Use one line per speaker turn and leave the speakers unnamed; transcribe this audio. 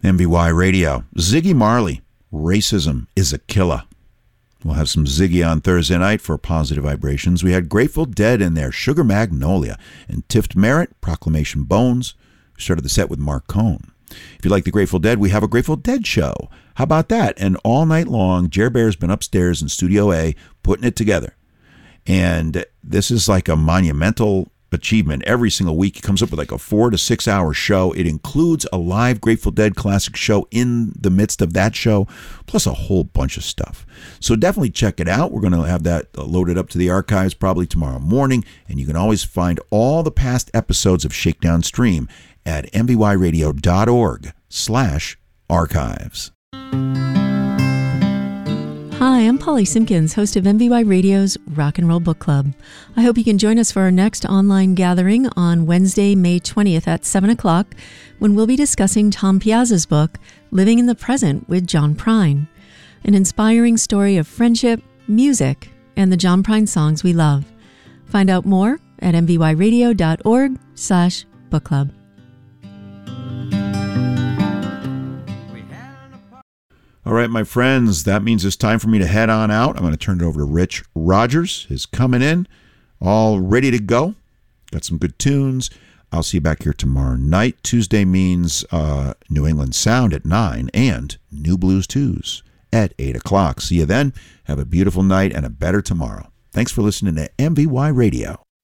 MVY Radio. Ziggy Marley, Racism is a Killer. We'll have some Ziggy on Thursday night for Positive Vibrations. We had Grateful Dead in there, Sugar Magnolia, and Tift Merritt, Proclamation Bones. We started the set with Mark Cohn. If you like the Grateful Dead, we have a Grateful Dead show. How about that? And all night long, Jer Bear's been upstairs in Studio A putting it together. And this is like a monumental achievement. Every single week he comes up with like a 4 to 6 hour show. It includes a live Grateful Dead classic show in the midst of that show, plus a whole bunch of stuff. So definitely check it out. We're going to have that loaded up to the archives probably tomorrow morning, and you can always find all the past episodes of Shakedown Stream at mvyradio.org/archives.
Hi, I'm Polly Simpkins, host of MVY Radio's Rock and Roll Book Club. I hope you can join us for our next online gathering on Wednesday, May 20th at 7 o'clock, when we'll be discussing Tom Piazza's book, Living in the Present with John Prine, an inspiring story of friendship, music, and the John Prine songs we love. Find out more at mvyradio.org/book club.
All right, my friends, that means it's time for me to head on out. I'm going to turn it over to Rich Rogers. He's coming in, all ready to go. Got some good tunes. I'll see you back here tomorrow night. Tuesday means New England Sound at 9 and New Blues Tues at 8 o'clock. See you then. Have a beautiful night and a better tomorrow. Thanks for listening to MVY Radio.